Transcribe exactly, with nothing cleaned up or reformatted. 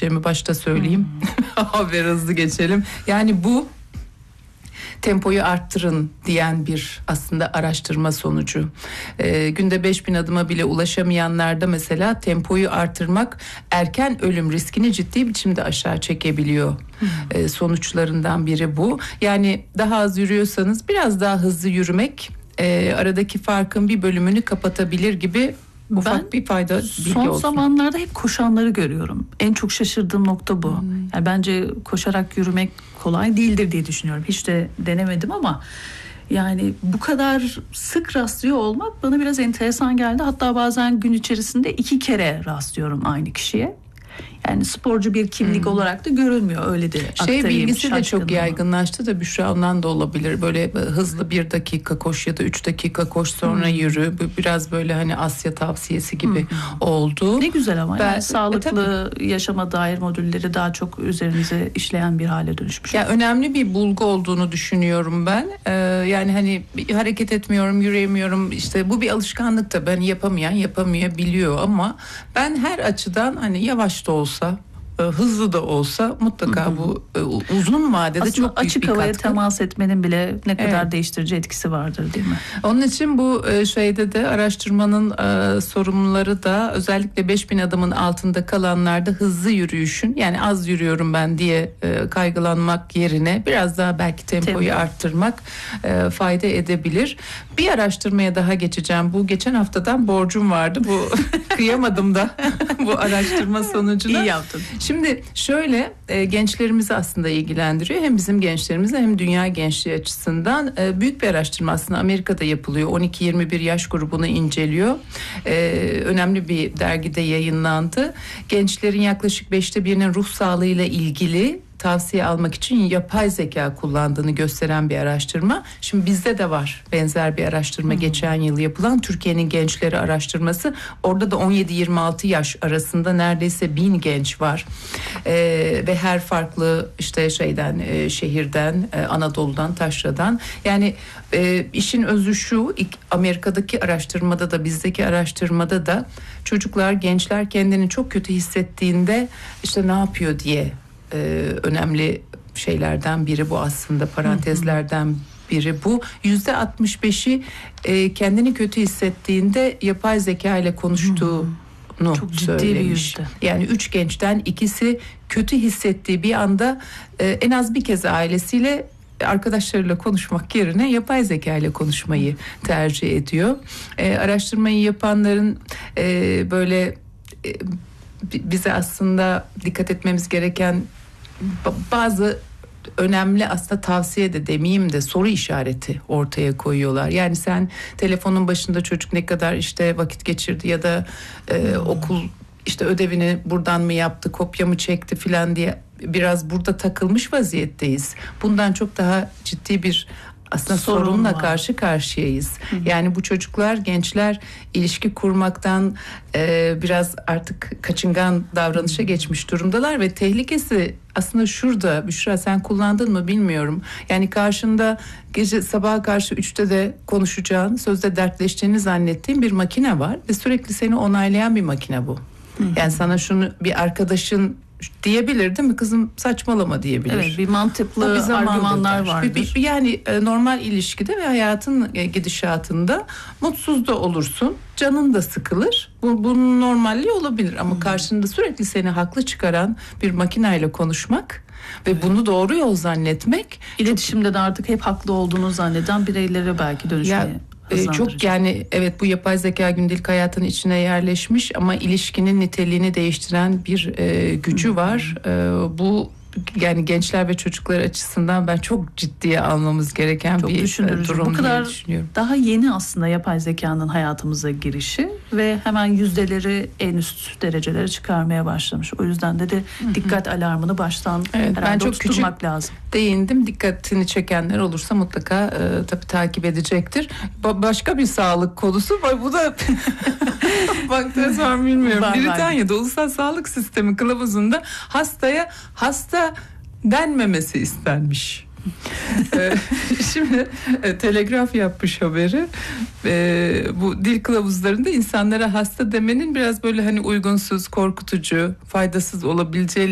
söyleyeceğimi başta söyleyeyim. Hmm. Haber hızlı geçelim. Yani bu tempoyu arttırın diyen bir aslında araştırma sonucu. E, günde beş bin adıma bile ulaşamayanlarda mesela tempoyu artırmak erken ölüm riskini ciddi biçimde aşağı çekebiliyor. Hmm. E, sonuçlarından biri bu. Yani daha az yürüyorsanız biraz daha hızlı yürümek e, aradaki farkın bir bölümünü kapatabilir gibi ufak ben bir fayda. Son olsun. zamanlarda hep koşanları görüyorum. En çok şaşırdığım nokta bu. Hmm. Yani bence koşarak yürümek kolay değildir diye düşünüyorum. Hiç de denemedim ama yani bu kadar sık rastlıyor olmak bana biraz enteresan geldi. Hatta bazen gün içerisinde iki kere rastlıyorum aynı kişiye. Yani sporcu bir kimlik hmm. olarak da görülmüyor, öyle de şey bilgisi de çok yaygınlaştı da Büşra, ondan da olabilir. Böyle hızlı bir dakika koş ya da üç dakika koş sonra hmm. yürü. Biraz böyle hani Asya tavsiyesi gibi hmm. oldu. Ne güzel ama ben, yani sağlıklı e, yaşama dair modülleri daha çok üzerimize işleyen bir hale dönüşmüş. Ya önemli bir bulgu olduğunu düşünüyorum ben. Ee, yani hani hareket etmiyorum, yürüyemiyorum. İşte bu bir alışkanlık da, ben yapamayan yapamayabiliyor ama ben her açıdan hani yavaş da olsa, hızlı da olsa mutlaka hı hı. bu uzun vadede aslında çok büyük açık bir havaya katkı. Temas etmenin bile ne kadar evet. değiştirici etkisi vardır, değil mi? Onun için bu şeyde de araştırmanın sorumluları da özellikle beş bin adımın altında kalanlarda hızlı yürüyüşün, yani az yürüyorum ben diye kaygılanmak yerine biraz daha belki tempoyu Tempo. arttırmak fayda edebilir. Bir araştırmaya daha geçeceğim. Bu geçen haftadan borcum vardı. Bu kıyamadım da bu araştırma sonucuna. İyi yaptın. Şimdi şöyle, e, gençlerimizi aslında ilgilendiriyor. Hem bizim gençlerimizi hem dünya gençliği açısından e, büyük bir araştırma aslında Amerika'da yapılıyor. on iki yirmi bir yaş grubunu inceliyor. E, önemli bir dergide yayınlandı. Gençlerin yaklaşık beşte birinin ruh sağlığıyla ilgili tavsiye almak için yapay zeka kullandığını gösteren bir araştırma. Şimdi bizde de var benzer bir araştırma, hmm. geçen yıl yapılan Türkiye'nin gençleri araştırması. Orada da on yedi yirmi altı yaş arasında neredeyse bin genç var. Ee, ve her farklı işte şeyden, e, şehirden, e, Anadolu'dan, taşradan. Yani e, işin özü şu, ilk Amerika'daki araştırmada da bizdeki araştırmada da çocuklar, gençler kendini çok kötü hissettiğinde işte ne yapıyor diye Ee, önemli şeylerden biri bu aslında, parantezlerden biri bu. yüzde altmış beşi e, kendini kötü hissettiğinde yapay zeka ile konuştuğunu çok ciddi söylemiş. Bir yüzde. Yani üç gençten ikisi kötü hissettiği bir anda e, en az bir kez ailesiyle, arkadaşlarıyla konuşmak yerine yapay zeka ile konuşmayı tercih ediyor. E, araştırmayı yapanların e, böyle e, bize aslında dikkat etmemiz gereken bazı önemli, aslında tavsiye de demeyeyim de soru işareti ortaya koyuyorlar. Yani sen telefonun başında çocuk ne kadar işte vakit geçirdi ya da e, hmm. okul işte ödevini buradan mı yaptı, kopya mı çekti filan diye biraz burada takılmış vaziyetteyiz. Bundan çok daha ciddi bir aslında Sorun sorunla var. karşı karşıyayız. Hı. Yani bu çocuklar, gençler ilişki kurmaktan e, biraz artık kaçıngan davranışa Hı. geçmiş durumdalar ve tehlikesi aslında şurada. Büşra, sen kullandın mı bilmiyorum. Yani karşında gece sabaha karşı üçte de konuşacağın, sözde dertleştiğini zannettiğin bir makine var ve sürekli seni onaylayan bir makine bu. Hı. Yani sana şunu bir arkadaşın diyebilir değil mi? Kızım saçmalama diyebilir. Evet, bir mantıklı bir argümanlar vardır. Bir, bir, yani normal ilişkide ve hayatın gidişatında mutsuz da olursun. Canın da sıkılır. Bu, bunun normalliği olabilir ama hmm. karşında sürekli seni haklı çıkaran bir makineyle konuşmak ve evet. bunu doğru yol zannetmek. İletişimde çok... de artık hep haklı olduğunu zanneden bireylere belki dönüşmeye. Ya, çok yani evet, bu yapay zeka gündelik hayatın içine yerleşmiş ama ilişkinin niteliğini değiştiren bir e, gücü var. E, bu yani gençler ve çocuklar açısından ben çok ciddiye almamız gereken çok bir durum. Bu kadar daha yeni aslında yapay zekanın hayatımıza girişi ve hemen yüzdeleri en üst derecelere çıkarmaya başlamış. O yüzden de, de Hı-hı. dikkat alarmını baştan evet, ben çok tutturmak küçük lazım. Değindim. Dikkatini çekenler olursa mutlaka e, tabii takip edecektir. Ba- başka bir sağlık konusu var. Bu da baktığınız var mı bilmiyorum. Var, Britanya'da var. Ulusal Sağlık Sistemi kılavuzunda hastaya hasta denmemesi istenmiş. Şimdi e, Telegraf yapmış haberi. E, bu dil kılavuzlarında insanlara hasta demenin biraz böyle hani uygunsuz, korkutucu, faydasız olabileceği